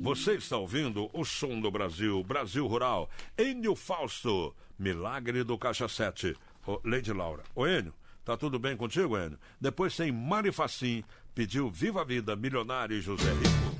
Você está ouvindo o som do Brasil, Brasil Rural. Enio Fausto, Milagre do Caixa 7. Lady Laura. Ô Enio, tá tudo bem contigo, Enio? Depois tem Mari Facim, pediu Viva a Vida, Milionário e José Rico.